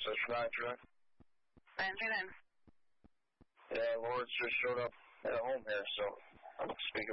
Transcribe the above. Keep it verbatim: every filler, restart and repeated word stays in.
That's nine three nine. nine three nine. Yeah, Lawrence just showed up at home here, so I'm speaking.